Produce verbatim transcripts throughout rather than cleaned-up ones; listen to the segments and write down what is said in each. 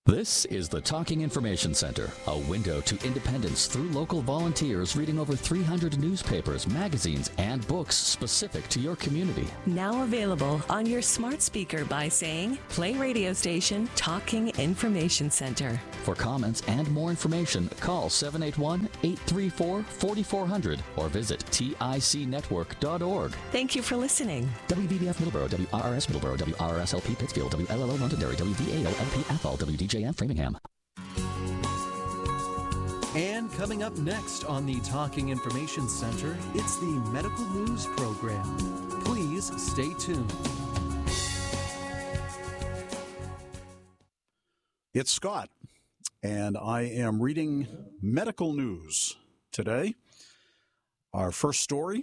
This is the Talking Information Center, a window to independence through local volunteers reading over three hundred newspapers, magazines, and books specific to your community. Now available on your smart speaker by saying, play radio station Talking Information Center. For comments and more information, call seven eight one, eight three four, four four zero zero or visit tic network dot org. Thank you for listening. W V B F Middleborough, W R R S Middleborough, W R R S L P Pittsfield, W L L O Londonderry, W V A O L P Athol, W D J M Framingham. And coming up next on the Talking Information Center, it's the Medical News Program. Please stay tuned. It's Scott, and I am reading medical news today. Our first story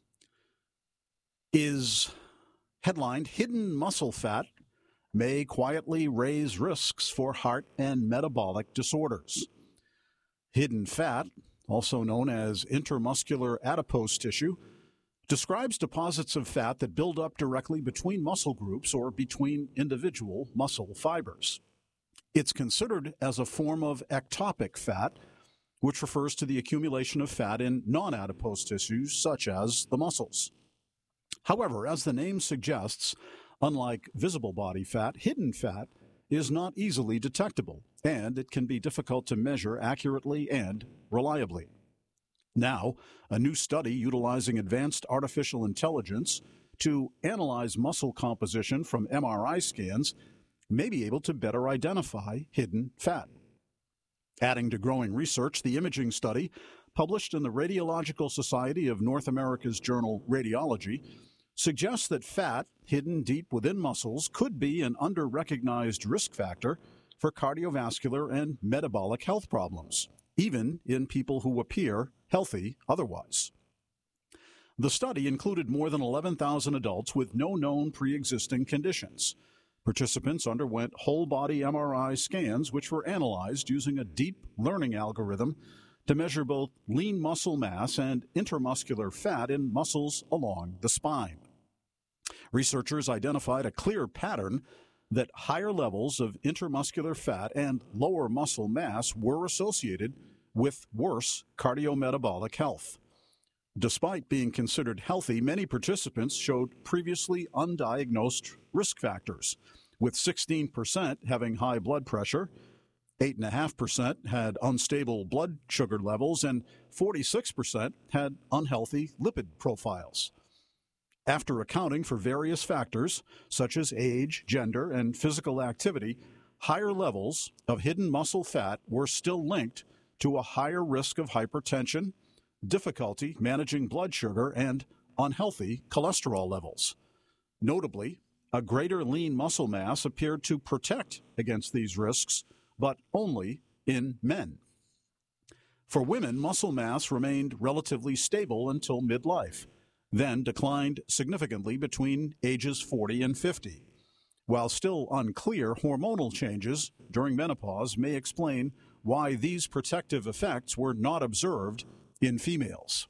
is headlined, Hidden Muscle Fat May Quietly Raise Risks for Heart and Metabolic Disorders. Hidden fat, also known as intermuscular adipose tissue, describes deposits of fat that build up directly between muscle groups or between individual muscle fibers. It's considered as a form of ectopic fat, which refers to the accumulation of fat in non-adipose tissues, such as the muscles. However, as the name suggests, unlike visible body fat, hidden fat is not easily detectable, and it can be difficult to measure accurately and reliably. Now, a new study utilizing advanced artificial intelligence to analyze muscle composition from M R I scans may be able to better identify hidden fat. Adding to growing research, the imaging study, published in the Radiological Society of North America's journal Radiology, suggests that fat hidden deep within muscles could be an under-recognized risk factor for cardiovascular and metabolic health problems, even in people who appear healthy otherwise. The study included more than eleven thousand adults with no known pre-existing conditions. Participants underwent whole-body M R I scans, which were analyzed using a deep learning algorithm to measure both lean muscle mass and intermuscular fat in muscles along the spine. Researchers identified a clear pattern that higher levels of intermuscular fat and lower muscle mass were associated with worse cardiometabolic health. Despite being considered healthy, many participants showed previously undiagnosed risk factors, with sixteen percent having high blood pressure, eight point five percent had unstable blood sugar levels, and forty-six percent had unhealthy lipid profiles. After accounting for various factors, such as age, gender, and physical activity, higher levels of hidden muscle fat were still linked to a higher risk of hypertension, difficulty managing blood sugar, and unhealthy cholesterol levels. Notably, a greater lean muscle mass appeared to protect against these risks, but only in men. For women, muscle mass remained relatively stable until midlife, then declined significantly between ages forty and fifty. While still unclear, hormonal changes during menopause may explain why these protective effects were not observed in females.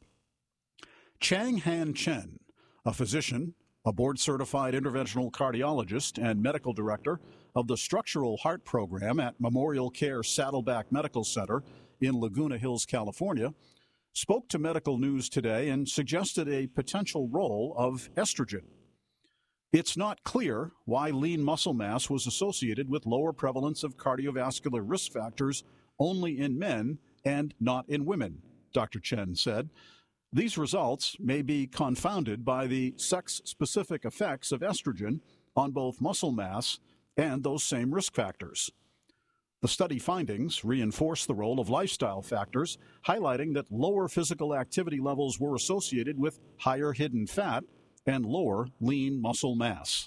Chang Han Chen, a physician, a board-certified interventional cardiologist, and medical director of the Structural Heart Program at Memorial Care Saddleback Medical Center in Laguna Hills, California, spoke to Medical News Today and suggested a potential role of estrogen. It's not clear why lean muscle mass was associated with lower prevalence of cardiovascular risk factors only in men and not in women, Doctor Chen said. These results may be confounded by the sex-specific effects of estrogen on both muscle mass and those same risk factors. The study findings reinforce the role of lifestyle factors, highlighting that lower physical activity levels were associated with higher hidden fat and lower lean muscle mass.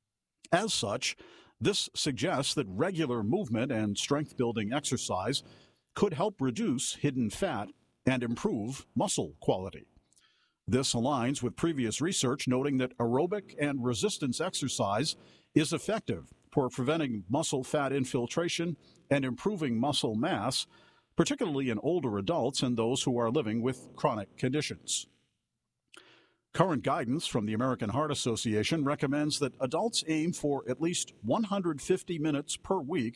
As such, this suggests that regular movement and strength-building exercise could help reduce hidden fat and improve muscle quality. This aligns with previous research noting that aerobic and resistance exercise is effective for preventing muscle fat infiltration and improving muscle mass, particularly in older adults and those who are living with chronic conditions. Current guidance from the American Heart Association recommends that adults aim for at least one hundred fifty minutes per week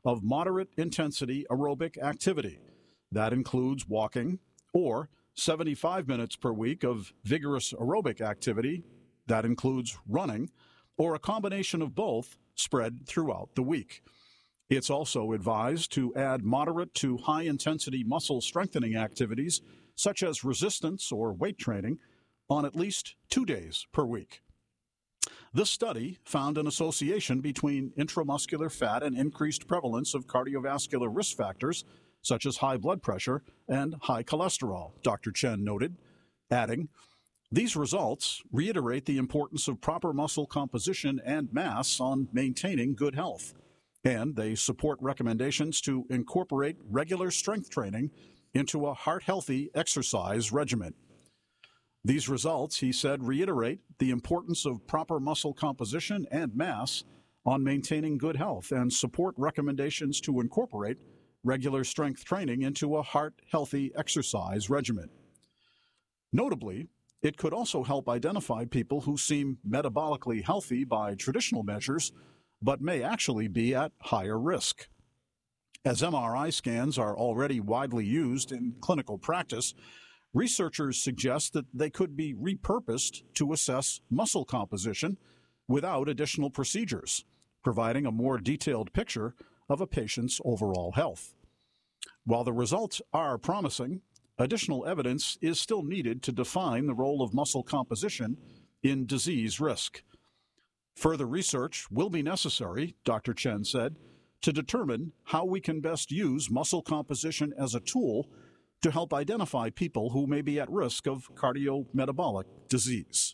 of moderate intensity aerobic activity. That includes walking, or seventy-five minutes per week of vigorous aerobic activity. That includes running, or a combination of both spread throughout the week. It's also advised to add moderate to high-intensity muscle strengthening activities, such as resistance or weight training, on at least two days per week. This study found an association between intramuscular fat and increased prevalence of cardiovascular risk factors, such as high blood pressure and high cholesterol, Doctor Chen noted, adding, "These results reiterate the importance of proper muscle composition and mass on maintaining good health, and they support recommendations to incorporate regular strength training into a heart-healthy exercise regimen." These results, he said, reiterate the importance of proper muscle composition and mass on maintaining good health and support recommendations to incorporate regular strength training into a heart-healthy exercise regimen. Notably, it could also help identify people who seem metabolically healthy by traditional measures, but may actually be at higher risk. As M R I scans are already widely used in clinical practice, researchers suggest that they could be repurposed to assess muscle composition without additional procedures, providing a more detailed picture of a patient's overall health. While the results are promising, additional evidence is still needed to define the role of muscle composition in disease risk. Further research will be necessary, Doctor Chen said, to determine how we can best use muscle composition as a tool to help identify people who may be at risk of cardiometabolic disease.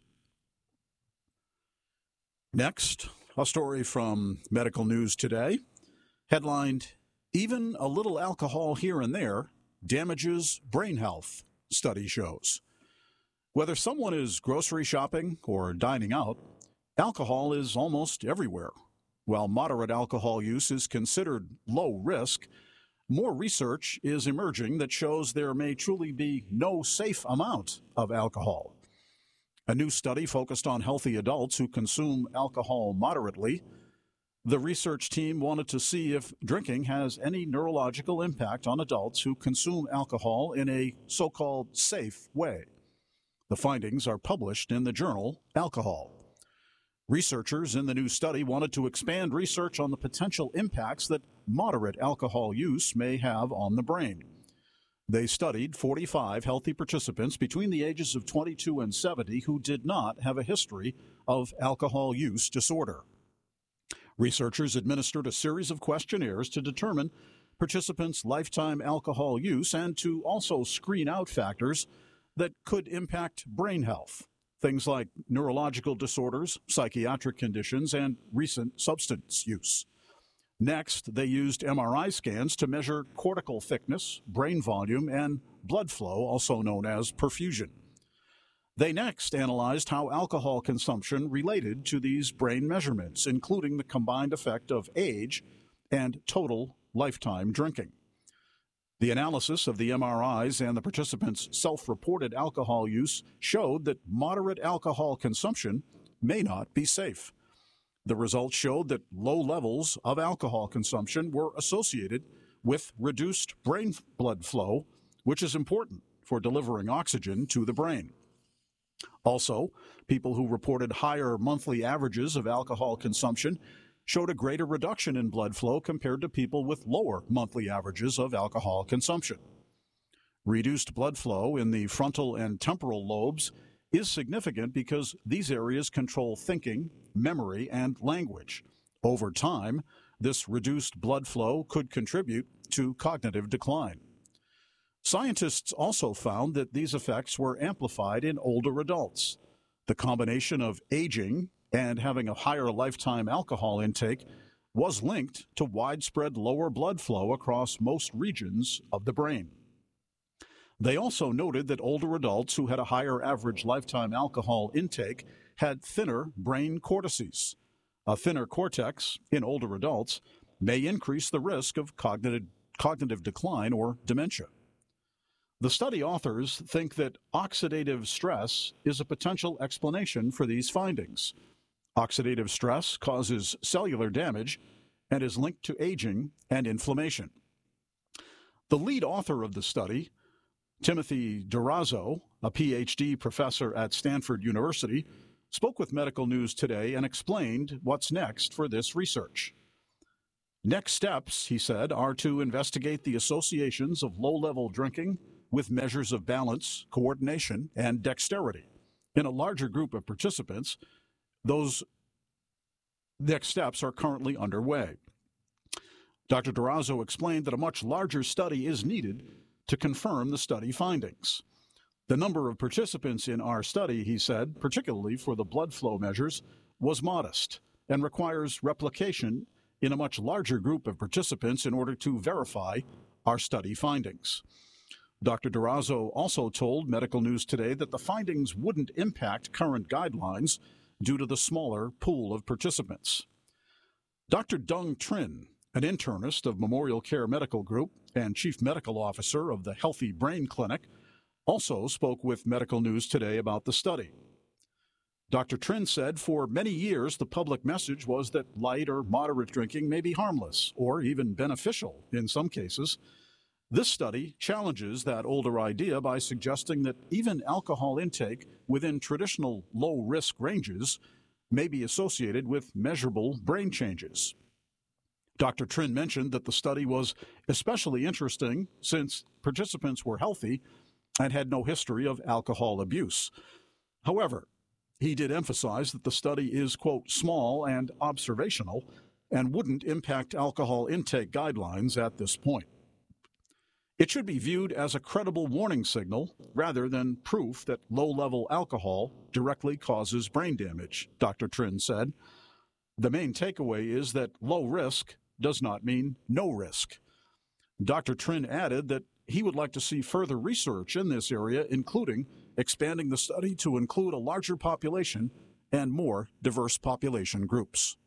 Next, a story from Medical News Today, headlined, "Even a little alcohol here and there damages brain health," study shows. Whether someone is grocery shopping or dining out, alcohol is almost everywhere. While moderate alcohol use is considered low risk, more research is emerging that shows there may truly be no safe amount of alcohol. A new study focused on healthy adults who consume alcohol moderately. The research team wanted to see if drinking has any neurological impact on adults who consume alcohol in a so-called safe way. The findings are published in the journal Alcohol. Researchers in the new study wanted to expand research on the potential impacts that moderate alcohol use may have on the brain. They studied forty-five healthy participants between the ages of twenty-two and seventy who did not have a history of alcohol use disorder. Researchers administered a series of questionnaires to determine participants' lifetime alcohol use and to also screen out factors that could impact brain health, things like neurological disorders, psychiatric conditions, and recent substance use. Next, they used M R I scans to measure cortical thickness, brain volume, and blood flow, also known as perfusion. They next analyzed how alcohol consumption related to these brain measurements, including the combined effect of age and total lifetime drinking. The analysis of the M R Is and the participants' self-reported alcohol use showed that moderate alcohol consumption may not be safe. The results showed that low levels of alcohol consumption were associated with reduced brain blood flow, which is important for delivering oxygen to the brain. Also, people who reported higher monthly averages of alcohol consumption showed a greater reduction in blood flow compared to people with lower monthly averages of alcohol consumption. Reduced blood flow in the frontal and temporal lobes is significant because these areas control thinking, memory, and language. Over time, this reduced blood flow could contribute to cognitive decline. Scientists also found that these effects were amplified in older adults. The combination of aging and having a higher lifetime alcohol intake was linked to widespread lower blood flow across most regions of the brain. They also noted that older adults who had a higher average lifetime alcohol intake had thinner brain cortices. A thinner cortex in older adults may increase the risk of cognitive, cognitive decline or dementia. The study authors think that oxidative stress is a potential explanation for these findings. Oxidative stress causes cellular damage and is linked to aging and inflammation. The lead author of the study, Timothy Durazo, a P H D professor at Stanford University, spoke with Medical News Today and explained what's next for this research. Next steps, he said, are to investigate the associations of low-level drinking with measures of balance, coordination, and dexterity. In a larger group of participants, those next steps are currently underway. Doctor Durazo explained that a much larger study is needed to confirm the study findings. The number of participants in our study, he said, particularly for the blood flow measures, was modest and requires replication in a much larger group of participants in order to verify our study findings. Doctor Durazo also told Medical News Today that the findings wouldn't impact current guidelines due to the smaller pool of participants. Doctor Dung Trinh, an internist of Memorial Care Medical Group and chief medical officer of the Healthy Brain Clinic, also spoke with Medical News Today about the study. Doctor Trinh said for many years the public message was that light or moderate drinking may be harmless or even beneficial in some cases. This study challenges that older idea by suggesting that even alcohol intake within traditional low-risk ranges may be associated with measurable brain changes. Doctor Trinh mentioned that the study was especially interesting since participants were healthy and had no history of alcohol abuse. However, he did emphasize that the study is, quote, small and observational and wouldn't impact alcohol intake guidelines at this point. It should be viewed as a credible warning signal rather than proof that low-level alcohol directly causes brain damage, Doctor Trinh said. The main takeaway is that low risk does not mean no risk. Doctor Trinh added that he would like to see further research in this area, including expanding the study to include a larger population and more diverse population groups.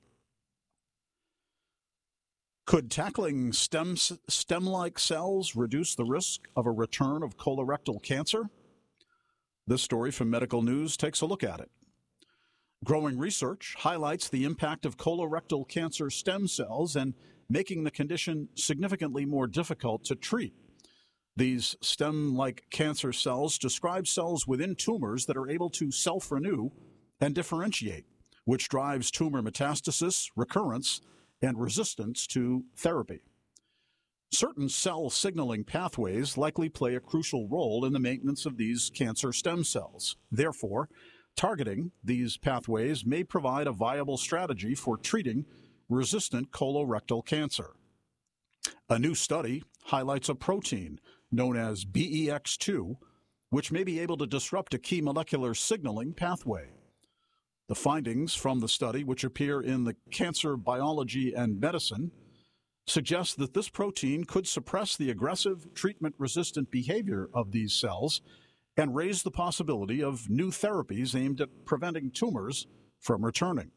Could tackling stem, stem-like cells reduce the risk of a return of colorectal cancer? This story from Medical News takes a look at it. Growing research highlights the impact of colorectal cancer stem cells and making the condition significantly more difficult to treat. These stem-like cancer cells describe cells within tumors that are able to self-renew and differentiate, which drives tumor metastasis, recurrence, and resistance to therapy. Certain cell signaling pathways likely play a crucial role in the maintenance of these cancer stem cells. Therefore, targeting these pathways may provide a viable strategy for treating resistant colorectal cancer. A new study highlights a protein known as B E X two, which may be able to disrupt a key molecular signaling pathway. The findings from the study, which appear in the Cancer Biology and Medicine, suggest that this protein could suppress the aggressive treatment-resistant behavior of these cells and raise the possibility of new therapies aimed at preventing tumors from returning.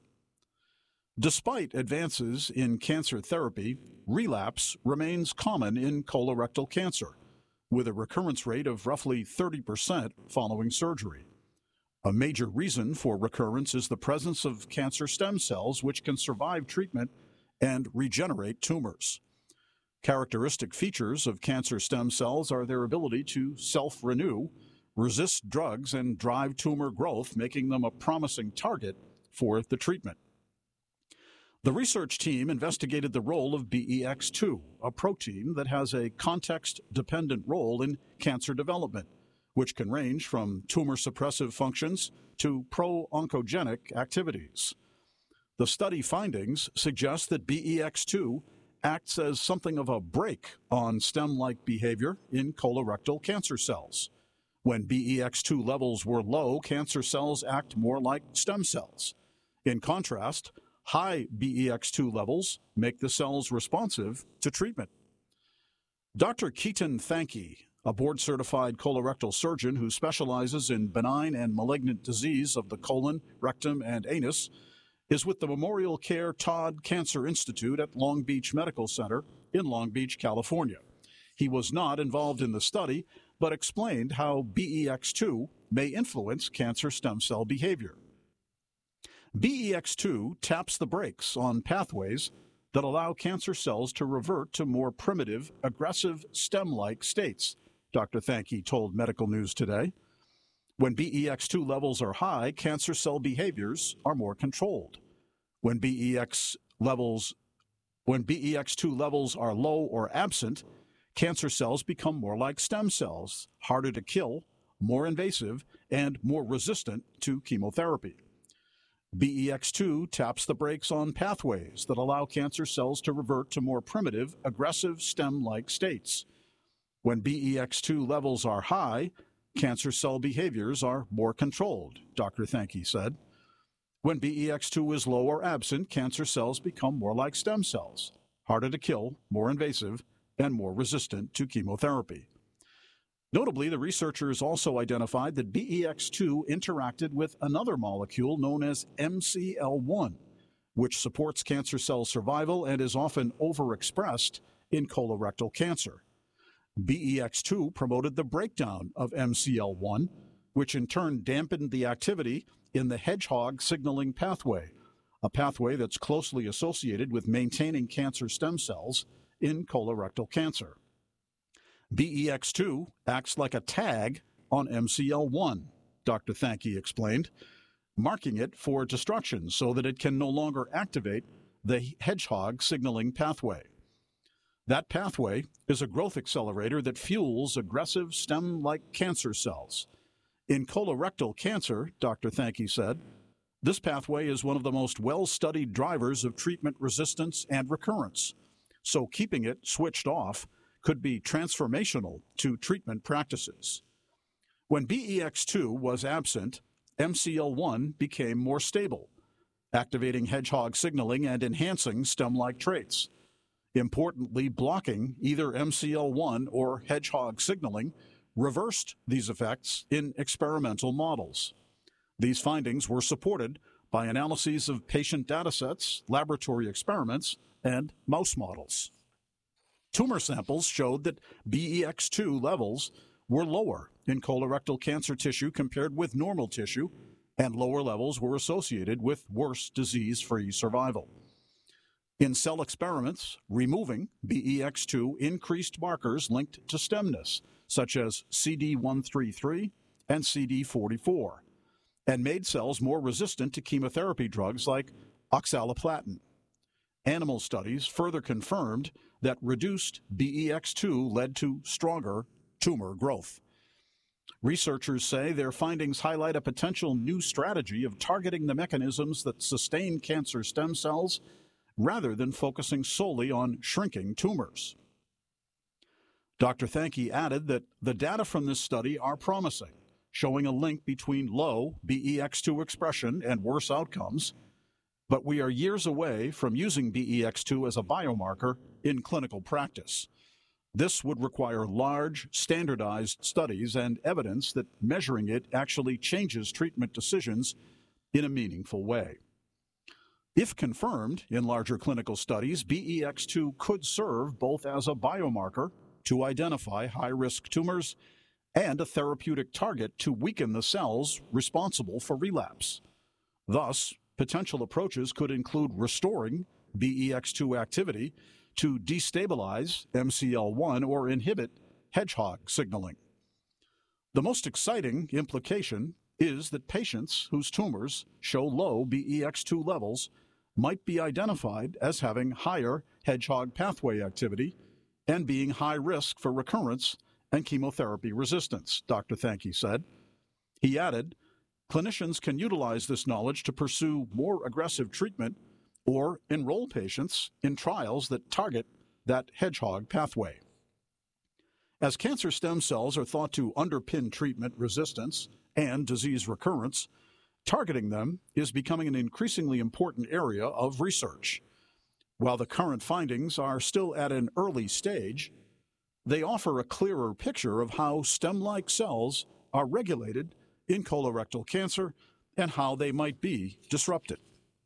Despite advances in cancer therapy, relapse remains common in colorectal cancer, with a recurrence rate of roughly thirty percent following surgery. A major reason for recurrence is the presence of cancer stem cells, which can survive treatment and regenerate tumors. Characteristic features of cancer stem cells are their ability to self-renew, resist drugs, and drive tumor growth, making them a promising target for the treatment. The research team investigated the role of B E X two, a protein that has a context-dependent role in cancer development, which can range from tumor suppressive functions to pro-oncogenic activities. The study findings suggest that B E X two acts as something of a brake on stem-like behavior in colorectal cancer cells. When B E X two levels were low, cancer cells act more like stem cells. In contrast, high B E X two levels make the cells responsive to treatment. Doctor Keaton Thankey, a board-certified colorectal surgeon who specializes in benign and malignant disease of the colon, rectum, and anus, is with the Memorial Care Todd Cancer Institute at Long Beach Medical Center in Long Beach, California. He was not involved in the study, but explained how B E X two may influence cancer stem cell behavior. B E X two taps the brakes on pathways that allow cancer cells to revert to more primitive, aggressive, stem-like states, Doctor Thankey told Medical News Today. When B E X two levels are high, cancer cell behaviors are more controlled. When B E X levels, when B E X two levels are low or absent, cancer cells become more like stem cells, harder to kill, more invasive, and more resistant to chemotherapy. B E X two taps the brakes on pathways that allow cancer cells to revert to more primitive, aggressive, stem-like states. When B E X two levels are high, cancer cell behaviors are more controlled, Doctor Thankey said. When B E X two is low or absent, cancer cells become more like stem cells, harder to kill, more invasive, and more resistant to chemotherapy. Notably, the researchers also identified that B E X two interacted with another molecule known as M C L one, which supports cancer cell survival and is often overexpressed in colorectal cancer. B E X two promoted the breakdown of M C L one, which in turn dampened the activity in the hedgehog signaling pathway, a pathway that's closely associated with maintaining cancer stem cells in colorectal cancer. B E X two acts like a tag on M C L one, Doctor Thankey explained, marking it for destruction so that it can no longer activate the hedgehog signaling pathway. That pathway is a growth accelerator that fuels aggressive stem-like cancer cells. In colorectal cancer, Doctor Thankey said, this pathway is one of the most well-studied drivers of treatment resistance and recurrence, so keeping it switched off could be transformational to treatment practices. When B E X two was absent, M C L one became more stable, activating hedgehog signaling and enhancing stem-like traits. Importantly, blocking either M C L one or hedgehog signaling reversed these effects in experimental models. These findings were supported by analyses of patient datasets, laboratory experiments, and mouse models. Tumor samples showed that B E X two levels were lower in colorectal cancer tissue compared with normal tissue, and lower levels were associated with worse disease-free survival. In cell experiments, removing B E X two increased markers linked to stemness, such as C D one thirty-three and C D forty-four, and made cells more resistant to chemotherapy drugs like oxaliplatin. Animal studies further confirmed that reduced B E X two led to stronger tumor growth. Researchers say their findings highlight a potential new strategy of targeting the mechanisms that sustain cancer stem cells rather than focusing solely on shrinking tumors. Doctor Thankey added that the data from this study are promising, showing a link between low B E X two expression and worse outcomes, but we are years away from using B E X two as a biomarker in clinical practice. This would require large, standardized studies and evidence that measuring it actually changes treatment decisions in a meaningful way. If confirmed in larger clinical studies, B E X two could serve both as a biomarker to identify high-risk tumors and a therapeutic target to weaken the cells responsible for relapse. Thus, potential approaches could include restoring B E X two activity to destabilize M C L one or inhibit hedgehog signaling. The most exciting implication is that patients whose tumors show low B E X two levels might be identified as having higher hedgehog pathway activity and being high risk for recurrence and chemotherapy resistance, Doctor Thankey said. He added, clinicians can utilize this knowledge to pursue more aggressive treatment or enroll patients in trials that target that hedgehog pathway. As cancer stem cells are thought to underpin treatment resistance and disease recurrence, targeting them is becoming an increasingly important area of research. While the current findings are still at an early stage, they offer a clearer picture of how stem-like cells are regulated in colorectal cancer and how they might be disrupted.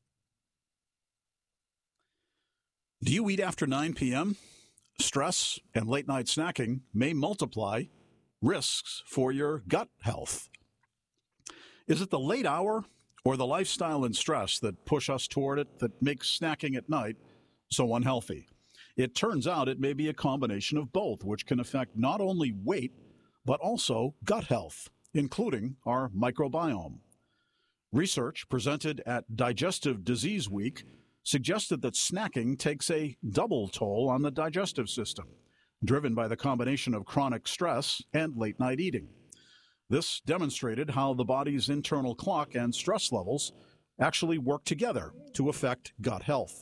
Do you eat after nine p.m.? Stress and late-night snacking may multiply risks for your gut health. Is it the late hour or the lifestyle and stress that push us toward it that makes snacking at night so unhealthy? It turns out it may be a combination of both, which can affect not only weight, but also gut health, including our microbiome. Research presented at Digestive Disease Week suggested that snacking takes a double toll on the digestive system, driven by the combination of chronic stress and late-night eating. This demonstrated how the body's internal clock and stress levels actually work together to affect gut health.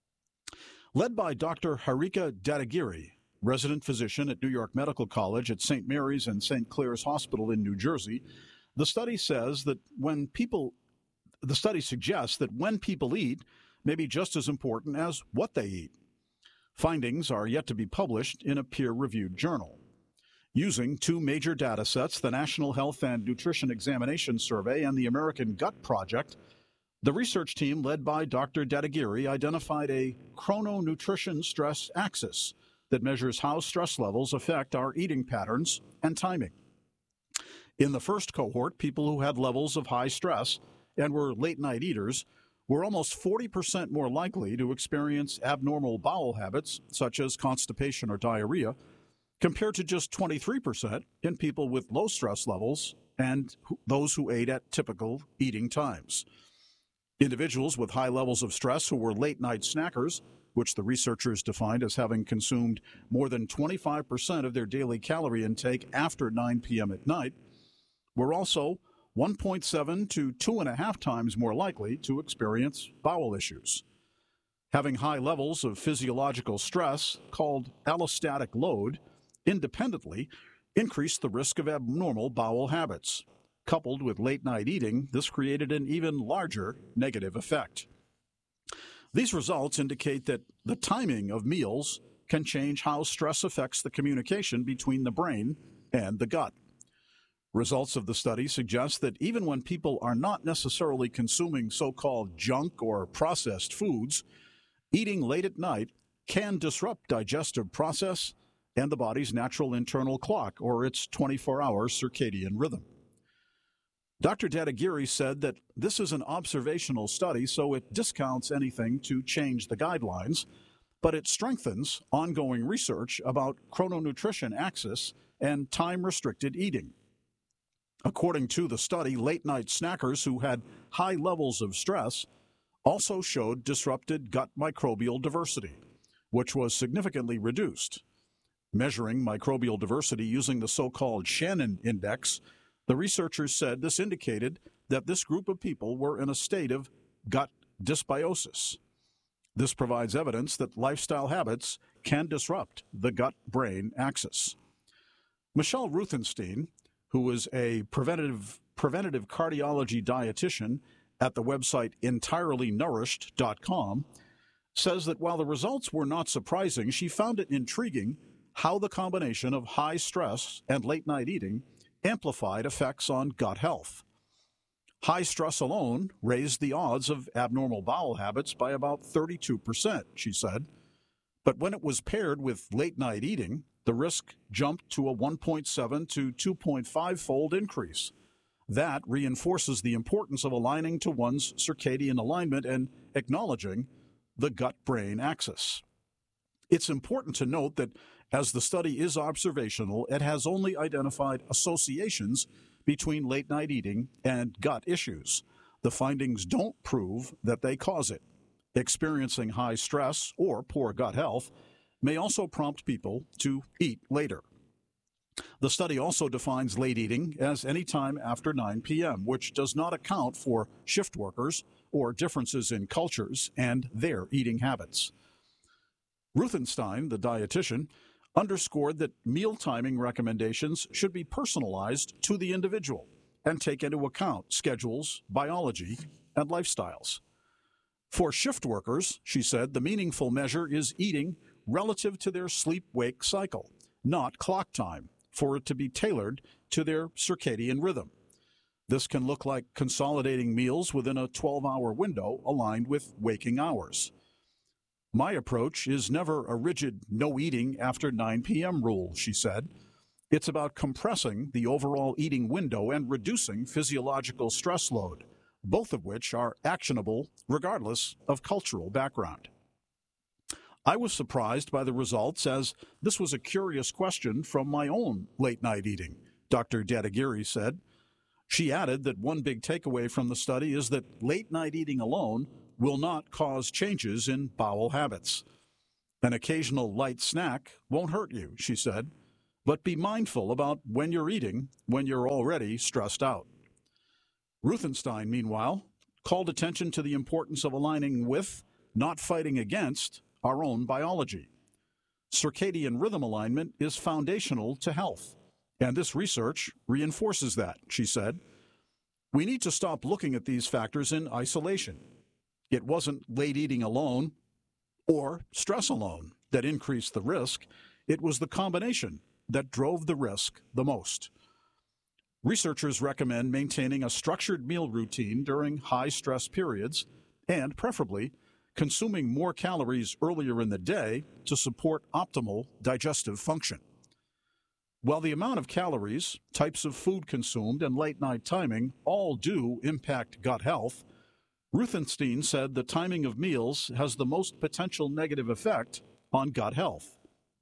Led by Doctor Harika Dadagiri, resident physician at New York Medical College at Saint Mary's and Saint Clair's Hospital in New Jersey, the study says that when people, the study suggests that when people eat may be just as important as what they eat. Findings are yet to be published in a peer-reviewed journal. Using two major data sets, the National Health and Nutrition Examination Survey and the American Gut Project, the research team led by Doctor Dadagiri identified a chrononutrition stress axis that measures how stress levels affect our eating patterns and timing. In the first cohort, people who had levels of high stress and were late-night eaters were almost forty percent more likely to experience abnormal bowel habits, such as constipation or diarrhea, compared to just twenty-three percent in people with low stress levels and those who ate at typical eating times. Individuals with high levels of stress who were late-night snackers, which the researchers defined as having consumed more than twenty-five percent of their daily calorie intake after nine p.m. at night, were also one point seven to two and a half times more likely to experience bowel issues. Having high levels of physiological stress, called allostatic load, independently increased the risk of abnormal bowel habits. Coupled with late-night eating, this created an even larger negative effect. These results indicate that the timing of meals can change how stress affects the communication between the brain and the gut. Results of the study suggest that even when people are not necessarily consuming so-called junk or processed foods, eating late at night can disrupt digestive process and the body's natural internal clock, or its twenty-four hour circadian rhythm. Doctor Dadagiri said that this is an observational study, so it discounts anything to change the guidelines, but it strengthens ongoing research about chrononutrition axis and time-restricted eating. According to the study, late-night snackers who had high levels of stress also showed disrupted gut microbial diversity, which was significantly reduced. Measuring microbial diversity using the so-called Shannon Index, the researchers said this indicated that this group of people were in a state of gut dysbiosis. This provides evidence that lifestyle habits can disrupt the gut-brain axis. Michelle Ruthenstein, who is a preventative, preventative cardiology dietitian at the website entirely nourished dot com, says that while the results were not surprising, she found it intriguing how the combination of high stress and late-night eating amplified effects on gut health. High stress alone raised the odds of abnormal bowel habits by about thirty-two percent, she said. But when it was paired with late-night eating, the risk jumped to a one point seven to two point five fold increase. That reinforces the importance of aligning to one's circadian alignment and acknowledging the gut-brain axis. It's important to note that as the study is observational, it has only identified associations between late-night eating and gut issues. The findings don't prove that they cause it. Experiencing high stress or poor gut health may also prompt people to eat later. The study also defines late eating as any time after nine p.m., which does not account for shift workers or differences in cultures and their eating habits. Ruthenstein, the dietitian, underscored that meal timing recommendations should be personalized to the individual and take into account schedules, biology, and lifestyles. For shift workers, she said, the meaningful measure is eating relative to their sleep-wake cycle, not clock time, for it to be tailored to their circadian rhythm. This can look like consolidating meals within a twelve-hour window aligned with waking hours. My approach is never a rigid no eating after nine p.m. rule, she said. It's about compressing the overall eating window and reducing physiological stress load, both of which are actionable regardless of cultural background. I was surprised by the results, as this was a curious question from my own late-night eating, Doctor Dadagiri said. She added that one big takeaway from the study is that late-night eating alone will not cause changes in bowel habits. An occasional light snack won't hurt you, she said, but be mindful about when you're eating when you're already stressed out. Ruthenstein, meanwhile, called attention to the importance of aligning with, not fighting against, our own biology. Circadian rhythm alignment is foundational to health, and this research reinforces that, she said. We need to stop looking at these factors in isolation. It wasn't late eating alone or stress alone that increased the risk. It was the combination that drove the risk the most. Researchers recommend maintaining a structured meal routine during high-stress periods and, preferably, consuming more calories earlier in the day to support optimal digestive function. While the amount of calories, types of food consumed, and late-night timing all do impact gut health, Ruthenstein said the timing of meals has the most potential negative effect on gut health.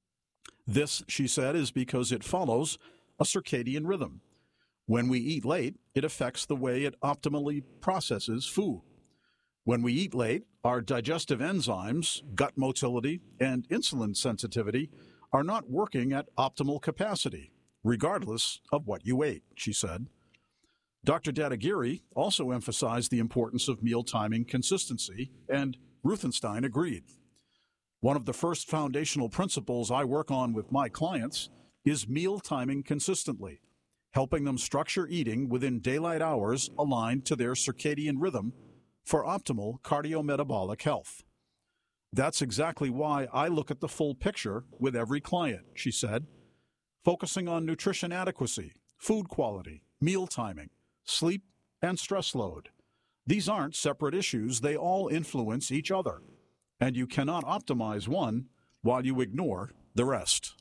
This, she said, is because it follows a circadian rhythm. When we eat late, it affects the way it optimally processes food. When we eat late, our digestive enzymes, gut motility, and insulin sensitivity are not working at optimal capacity, regardless of what you ate, she said. Doctor Dadagiri also emphasized the importance of meal timing consistency, and Ruthenstein agreed. One of the first foundational principles I work on with my clients is meal timing consistently, helping them structure eating within daylight hours aligned to their circadian rhythm for optimal cardiometabolic health. That's exactly why I look at the full picture with every client, she said, focusing on nutrition adequacy, food quality, meal timing, sleep, and stress load. These aren't separate issues. They all influence each other, and you cannot optimize one while you ignore the rest.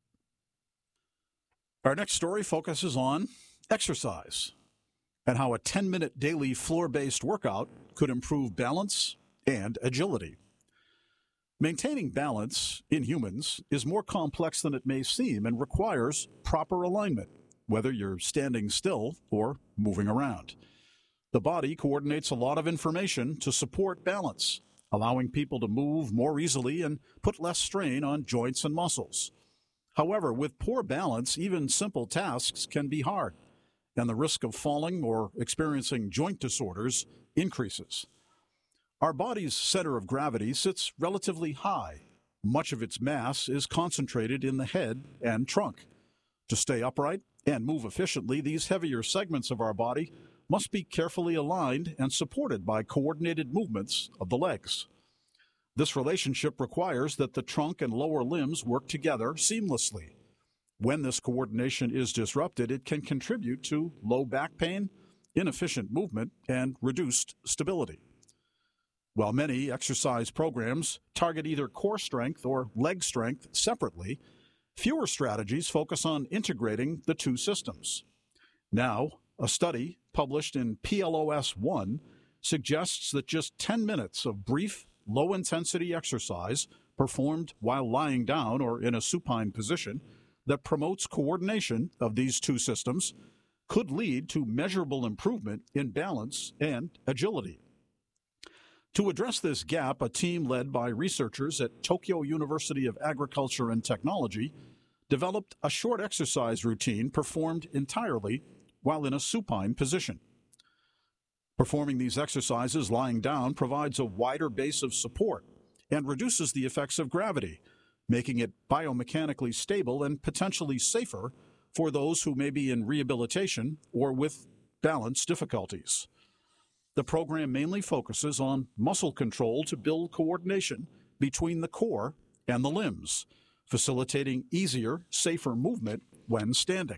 Our next story focuses on exercise and how a ten-minute daily floor-based workout could improve balance and agility. Maintaining balance in humans is more complex than it may seem and requires proper alignment, whether you're standing still or moving around. The body coordinates a lot of information to support balance, allowing people to move more easily and put less strain on joints and muscles. However, with poor balance, even simple tasks can be hard, and the risk of falling or experiencing joint disorders increases. Our body's center of gravity sits relatively high. Much of its mass is concentrated in the head and trunk. To stay upright and move efficiently, these heavier segments of our body must be carefully aligned and supported by coordinated movements of the legs. This relationship requires that the trunk and lower limbs work together seamlessly. When this coordination is disrupted, it can contribute to low back pain, inefficient movement, and reduced stability. While many exercise programs target either core strength or leg strength separately, fewer strategies focus on integrating the two systems. Now, a study published in P L O S one suggests that just ten minutes of brief, low-intensity exercise performed while lying down or in a supine position that promotes coordination of these two systems could lead to measurable improvement in balance and agility. To address this gap, a team led by researchers at Tokyo University of Agriculture and Technology developed a short exercise routine performed entirely while in a supine position. Performing these exercises lying down provides a wider base of support and reduces the effects of gravity, making it biomechanically stable and potentially safer for those who may be in rehabilitation or with balance difficulties. The program mainly focuses on muscle control to build coordination between the core and the limbs, facilitating easier, safer movement when standing.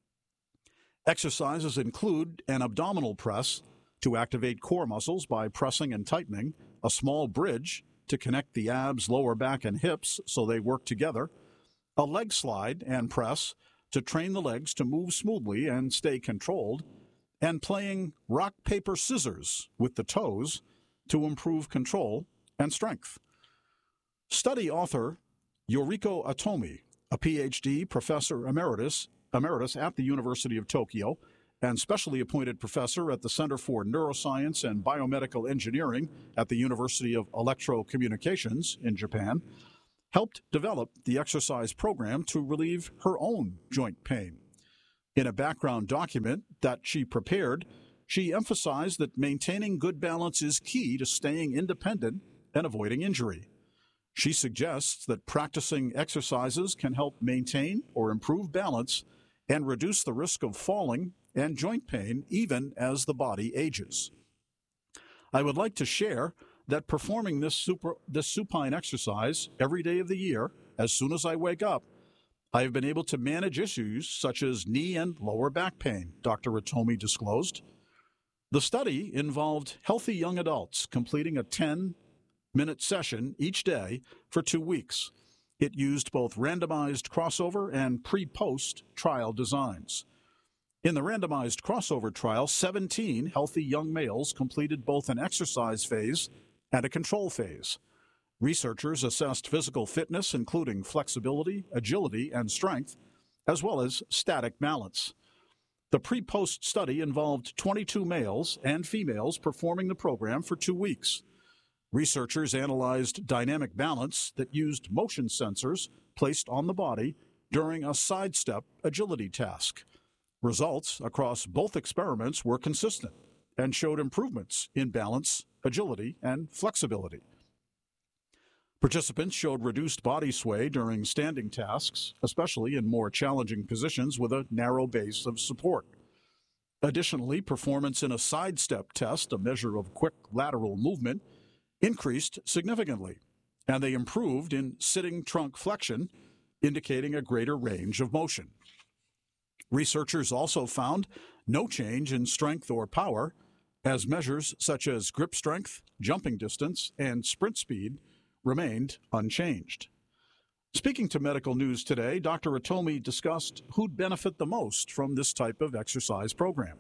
Exercises include an abdominal press to activate core muscles by pressing and tightening, a small bridge to connect the abs, lower back, and hips so they work together, a leg slide and press to train the legs to move smoothly and stay controlled, and playing rock, paper, scissors with the toes to improve control and strength. Study author Yoriko Atomi, a P H D professor emeritus, emeritus at the University of Tokyo and specially appointed professor at the Center for Neuroscience and Biomedical Engineering at the University of Electrocommunications in Japan, helped develop the exercise program to relieve her own joint pain. In a background document that she prepared, she emphasized that maintaining good balance is key to staying independent and avoiding injury. She suggests that practicing exercises can help maintain or improve balance and reduce the risk of falling and joint pain even as the body ages. I would like to share that performing this, super, this supine exercise every day of the year, as soon as I wake up, I have been able to manage issues such as knee and lower back pain, Doctor Atomi disclosed. The study involved healthy young adults completing a ten-minute session each day for two weeks. It used both randomized crossover and pre-post trial designs. In the randomized crossover trial, seventeen healthy young males completed both an exercise phase and a control phase. Researchers assessed physical fitness, including flexibility, agility, and strength, as well as static balance. The pre-post study involved twenty-two males and females performing the program for two weeks. Researchers analyzed dynamic balance that used motion sensors placed on the body during a sidestep agility task. Results across both experiments were consistent and showed improvements in balance, agility, and flexibility. Participants showed reduced body sway during standing tasks, especially in more challenging positions with a narrow base of support. Additionally, performance in a sidestep test, a measure of quick lateral movement, increased significantly, and they improved in sitting trunk flexion, indicating a greater range of motion. Researchers also found no change in strength or power, as measures such as grip strength, jumping distance, and sprint speed remained unchanged. Speaking to Medical News Today, Doctor Atomi discussed who'd benefit the most from this type of exercise program.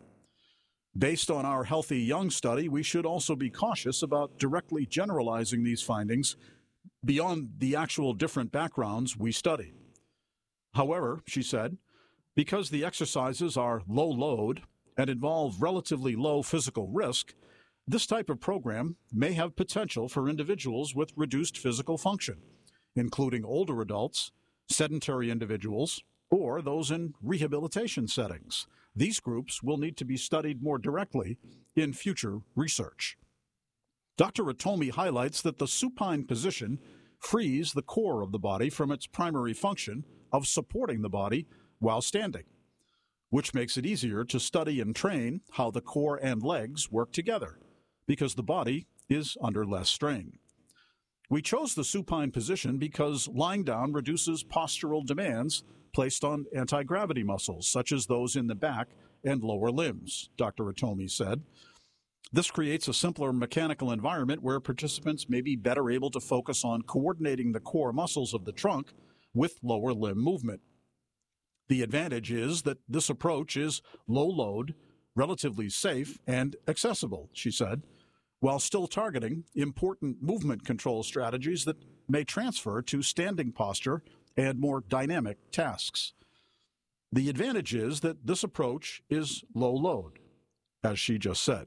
Based on our Healthy Young study, we should also be cautious about directly generalizing these findings beyond the actual different backgrounds we studied. However, she said, because the exercises are low load and involve relatively low physical risk, this type of program may have potential for individuals with reduced physical function, including older adults, sedentary individuals, or those in rehabilitation settings. These groups will need to be studied more directly in future research. Doctor Atomi highlights that the supine position frees the core of the body from its primary function of supporting the body while standing, which makes it easier to study and train how the core and legs work together, because the body is under less strain. We chose the supine position because lying down reduces postural demands placed on anti-gravity muscles, such as those in the back and lower limbs, Doctor Atomi said. This creates a simpler mechanical environment where participants may be better able to focus on coordinating the core muscles of the trunk with lower limb movement. The advantage is that this approach is low load, relatively safe, and accessible, she said, while still targeting important movement control strategies that may transfer to standing posture and more dynamic tasks. The advantage is that this approach is low load, as she just said.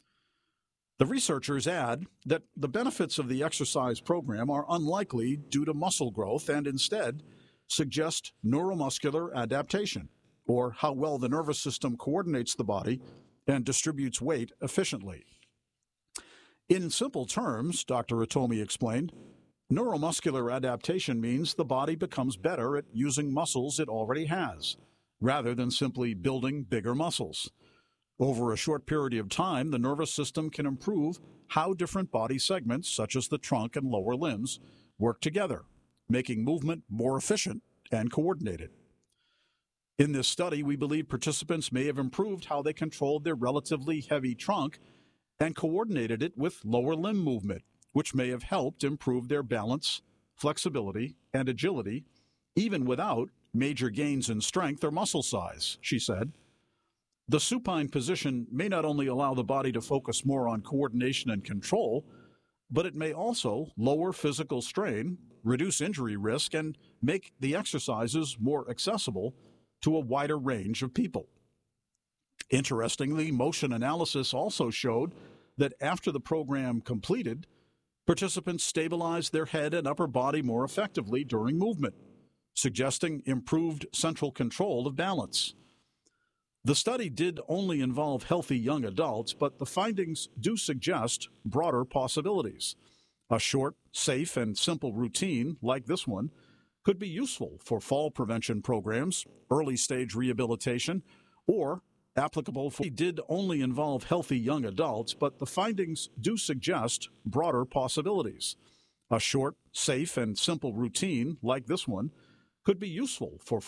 The researchers add that the benefits of the exercise program are unlikely due to muscle growth and instead suggest neuromuscular adaptation, or how well the nervous system coordinates the body and distributes weight efficiently. In simple terms, Doctor Atomi explained, neuromuscular adaptation means the body becomes better at using muscles it already has, rather than simply building bigger muscles. Over a short period of time, the nervous system can improve how different body segments, such as the trunk and lower limbs, work together, making movement more efficient and coordinated. In this study, we believe participants may have improved how they controlled their relatively heavy trunk and coordinated it with lower limb movement, which may have helped improve their balance, flexibility, and agility, even without major gains in strength or muscle size, she said. The supine position may not only allow the body to focus more on coordination and control, but it may also lower physical strain, reduce injury risk, and make the exercises more accessible to a wider range of people. Interestingly, motion analysis also showed that after the program completed, participants stabilized their head and upper body more effectively during movement, suggesting improved central control of balance. The study did only involve healthy young adults, but the findings do suggest broader possibilities. A short, safe, and simple routine like this one could be useful for fall prevention programs, early-stage rehabilitation, or applicable for... It did only involve healthy young adults, but the findings do suggest broader possibilities. A short, safe, and simple routine like this one could be useful for